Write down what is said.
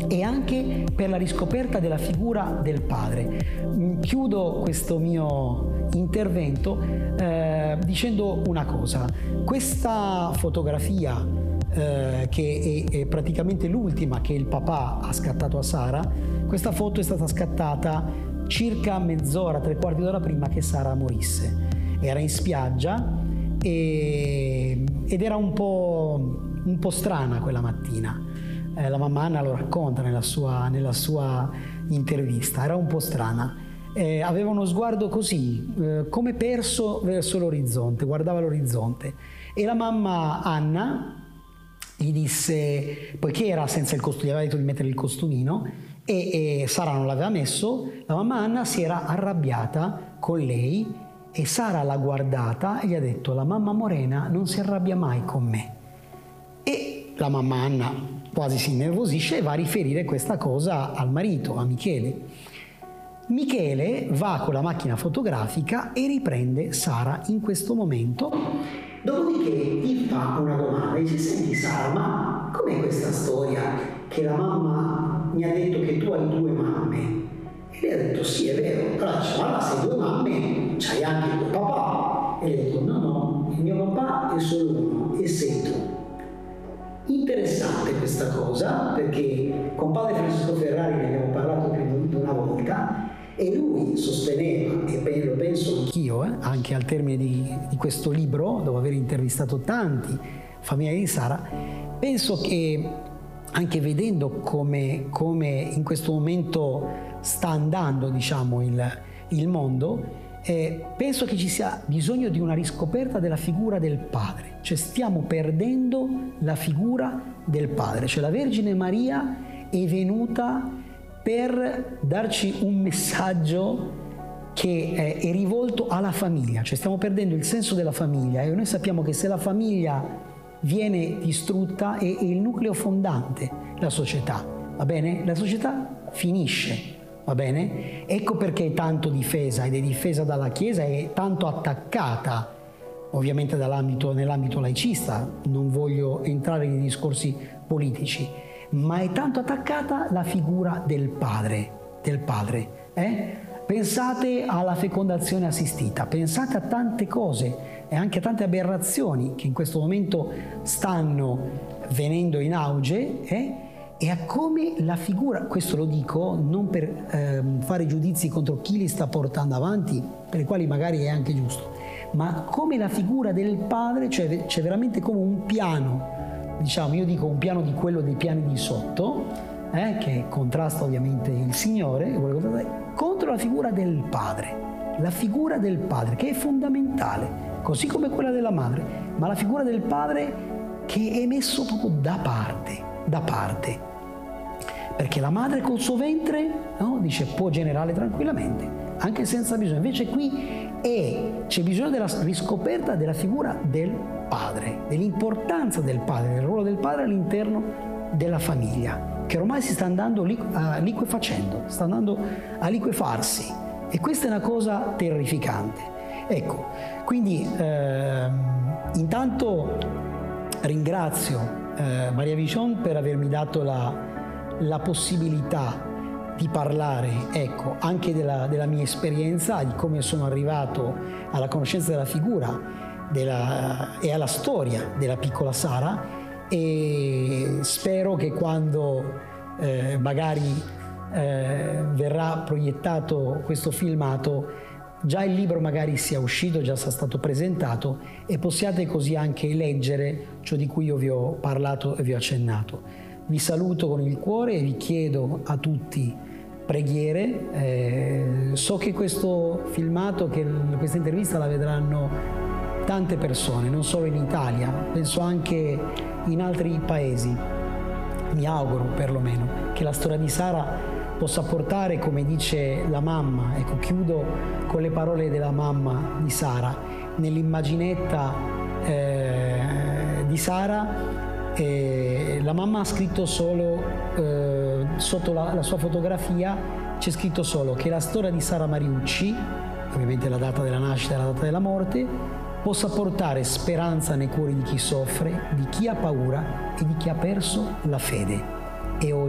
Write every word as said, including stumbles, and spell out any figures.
e anche per la riscoperta della figura del padre. Chiudo questo mio intervento eh, dicendo una cosa: questa fotografia eh, che è, è praticamente l'ultima che il papà ha scattato a Sara, questa foto è stata scattata circa mezz'ora, tre quarti d'ora prima che Sara morisse. Era in spiaggia e, ed era un po', un po' strana quella mattina. Eh, la mamma Anna lo racconta nella sua, nella sua intervista, era un po' strana. Eh, aveva uno sguardo così, eh, come perso verso l'orizzonte, guardava l'orizzonte. E la mamma Anna gli disse, poiché era senza il costume, gli aveva detto di mettere il costumino, e, e Sara non l'aveva messo, la mamma Anna si era arrabbiata con lei e Sara l'ha guardata e gli ha detto: la mamma Morena non si arrabbia mai con me. E la mamma Anna quasi si innervosisce e va a riferire questa cosa al marito, a Michele. Michele va con la macchina fotografica e riprende Sara in questo momento, dopodiché gli fa una domanda, dice: senti Sara, ma com'è questa storia che la mamma mi ha detto che tu hai due mamme? E lei ha detto: sì, è vero. Allora dice: ma se hai due mamme c'hai anche il tuo papà. E lei ha detto: no, no, il mio papà è solo uno, e sei tu. Interessante questa cosa, perché con padre Francesco Ferrari ne abbiamo parlato più di una volta, e lui sosteneva, e lo penso anch'io, eh, anche al termine di, di questo libro, dopo aver intervistato tanti familiari di Sara, penso che anche vedendo come, come in questo momento sta andando, diciamo, il, il mondo, eh, penso che ci sia bisogno di una riscoperta della figura del padre, cioè stiamo perdendo la figura del padre, cioè la Vergine Maria è venuta per darci un messaggio che è, è rivolto alla famiglia, cioè stiamo perdendo il senso della famiglia, e noi sappiamo che se la famiglia viene distrutta è, è il nucleo fondante, la società, va bene? La società finisce. Va bene? Ecco perché è tanto difesa, ed è difesa dalla Chiesa, è tanto attaccata, ovviamente dall'ambito, nell'ambito laicista, non voglio entrare nei discorsi politici, ma è tanto attaccata la figura del padre, del padre. Eh? Pensate alla fecondazione assistita, pensate a tante cose e anche a tante aberrazioni che in questo momento stanno venendo in auge, eh? E a come la figura, questo lo dico non per eh, fare giudizi contro chi li sta portando avanti, per i quali magari è anche giusto, ma come la figura del padre, cioè c'è veramente come un piano, diciamo, io dico un piano di quello dei piani di sotto, eh, che contrasta ovviamente il Signore, contro la figura del padre, la figura del padre che è fondamentale, così come quella della madre, ma la figura del padre che è messo proprio da parte, da parte. Perché la madre col suo ventre, no, dice, può generare tranquillamente, anche senza bisogno. Invece qui è, c'è bisogno della riscoperta della figura del padre, dell'importanza del padre, del ruolo del padre all'interno della famiglia, che ormai si sta andando a liquefacendo, sta andando a liquefarsi. E questa è una cosa terrificante. Ecco, quindi ehm, intanto ringrazio eh, Maria Vision per avermi dato la la possibilità di parlare, ecco, anche della, della mia esperienza, di come sono arrivato alla conoscenza della figura della, e alla storia della piccola Sara, e spero che quando eh, magari eh, verrà proiettato questo filmato, già il libro magari sia uscito, già sia stato presentato, e possiate così anche leggere ciò di cui io vi ho parlato e vi ho accennato. Vi saluto con il cuore e vi chiedo a tutti preghiere. Eh, so che questo filmato, che questa intervista la vedranno tante persone, non solo in Italia, penso anche in altri paesi. Mi auguro perlomeno che la storia di Sara possa portare, come dice la mamma, ecco, chiudo con le parole della mamma di Sara, nell'immaginetta eh, di Sara. E la mamma ha scritto solo, eh, sotto la, la sua fotografia c'è scritto solo che la storia di Sara Mariucci, ovviamente la data della nascita e la data della morte, possa portare speranza nei cuori di chi soffre, di chi ha paura e di chi ha perso la fede. E